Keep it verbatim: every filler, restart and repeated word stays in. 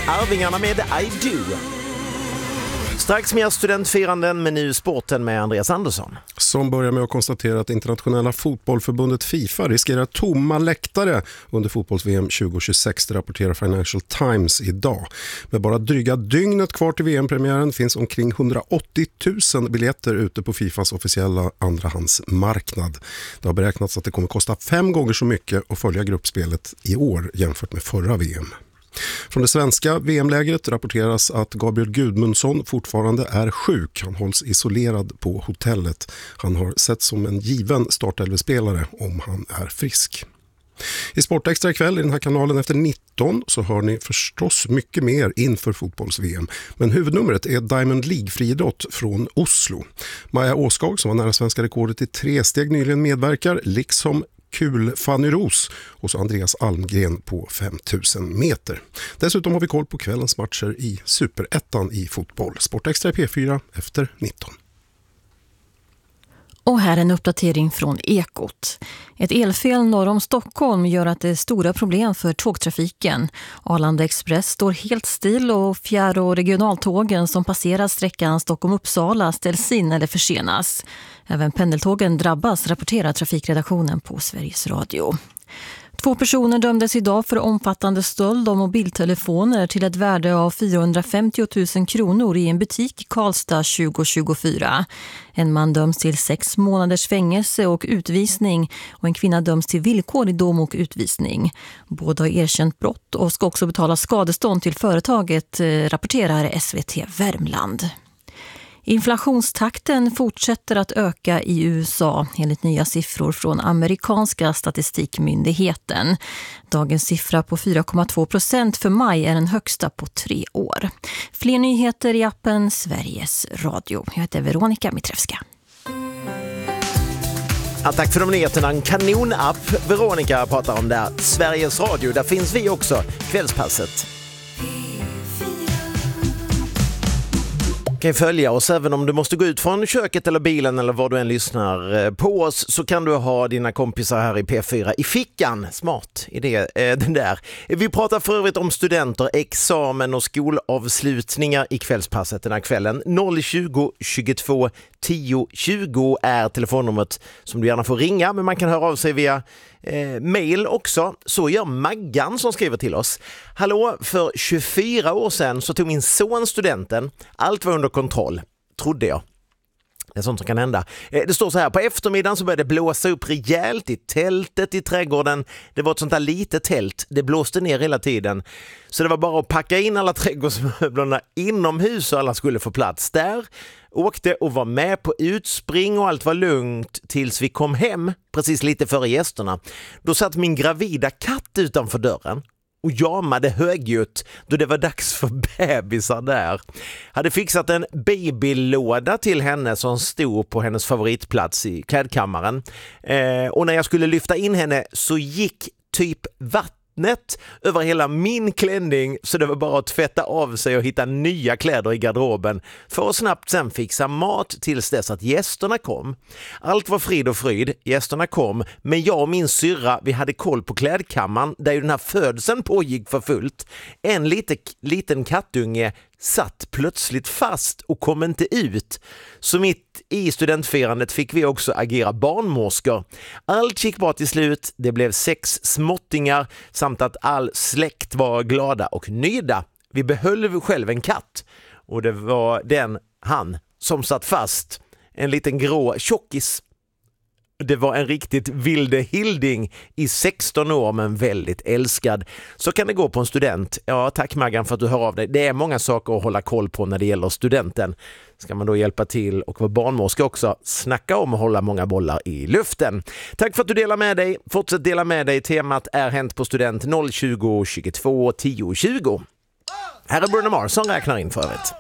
Arvingarna med I Do. Strax mer studentfiranden, men nu sporten med Andreas Andersson. Som börjar med att konstatera att internationella fotbollförbundet FIFA riskerar tomma läktare under fotbolls-V M tjugo tjugosex, det rapporterar Financial Times idag. Med bara dryga dygnet kvar till V M-premiären finns omkring hundraåttio tusen biljetter ute på FIFAs officiella andrahandsmarknad. Det har beräknats att det kommer kosta fem gånger så mycket att följa gruppspelet i år jämfört med förra V M. Från det svenska V M-lägret rapporteras att Gabriel Gudmundsson fortfarande är sjuk. Han hålls isolerad på hotellet. Han har sett som en given startelvespelare om han är frisk. I Sportextra ikväll i den här kanalen efter nitton så hör ni förstås mycket mer inför fotbolls-V M. Men huvudnumret är Diamond League-friidrott från Oslo. Maja Åskog, som var nära svenska rekordet i tre steg nyligen, medverkar, liksom Kul Fanny Ros och så Andreas Almgren på femtusen meter. Dessutom har vi koll på kvällens matcher i Superettan i fotboll. Sportextra P fyra efter nitton. Och här en uppdatering från Ekot. Ett elfel norr om Stockholm gör att det är stora problem för tågtrafiken. Arlanda Express står helt still och fjärr- och regionaltågen som passerar sträckan Stockholm-Uppsala ställs in eller försenas. Även pendeltågen drabbas, rapporterar trafikredaktionen på Sveriges Radio. Två personer dömdes idag för omfattande stöld av mobiltelefoner till ett värde av fyrahundrafemtio tusen kronor i en butik i Karlstad tjugo tjugofyra. En man döms till sex månaders fängelse och utvisning och en kvinna döms till villkor i dom och utvisning. Båda har erkänt brott och ska också betala skadestånd till företaget, rapporterar S V T Värmland. Inflationstakten fortsätter att öka i U S A enligt nya siffror från amerikanska statistikmyndigheten. Dagens siffra på fyra komma två procent för maj är den högsta på tre år. Fler nyheter i appen Sveriges Radio. Jag heter Veronica Mitrevska. Ja, tack för de nyheterna. En kanonapp Veronica pratar om där. Sveriges Radio, där finns vi också. Kvällspasset. Kan följa oss även om du måste gå ut från köket eller bilen eller var du än lyssnar på oss, så kan du ha dina kompisar här i P fyra i fickan. Smart idé, eh, den där. Vi pratar för övrigt om studenter, examen och skolavslutningar i kvällspasset den här kvällen. noll tjugo tjugotvå tio tjugo är telefonnumret som du gärna får ringa, men man kan höra av sig via Eh, mail också. Så gör Maggan som skriver till oss. Hallå, för tjugofyra år sedan så tog min son studenten. Allt var under kontroll, trodde jag. Det är sånt som kan hända. Eh, det står så här: på eftermiddagen så började det blåsa upp rejält i tältet i trädgården. Det var ett sånt där litet tält. Det blåste ner hela tiden. Så det var bara att packa in alla trädgårdsmöblerna inomhus så alla skulle få plats där. Åkte och var med på utspring och allt var lugnt tills vi kom hem precis lite före gästerna. Då satt min gravida katt utanför dörren och jamade högljutt då det var dags för bebisar där. Hade fixat en babylåda till henne som stod på hennes favoritplats i klädkammaren. Eh, och när jag skulle lyfta in henne så gick typ vatten över hela min klänning, så det var bara att tvätta av sig och hitta nya kläder i garderoben för att snabbt sen fixa mat tills dess att gästerna kom. Allt var frid och fryd, gästerna kom, men jag och min syrra, vi hade koll på klädkammaren där ju den här födseln pågick för fullt. En lite, liten kattunge satt plötsligt fast och kom inte ut. Så mitt i studentfirandet fick vi också agera barnmorskor. Allt gick bra till slut. Det blev sex småttingar samt att all släkt var glada och nöjda. Vi behöll själv en katt och det var den, han, som satt fast. En liten grå tjockis. Det var en riktigt vilde hilding i sexton år, men väldigt älskad. Så kan det gå på en student. Ja, tack Maggan för att du hör av dig. Det är många saker att hålla koll på när det gäller studenten. Ska man då hjälpa till och vara barnmorska också, snacka om att hålla många bollar i luften. Tack för att du delar med dig. Fortsätt dela med dig. Temat är Hänt på student. noll tjugo tjugotvå tio tjugo. Här är Bruno Mars som räknar in för övrigt.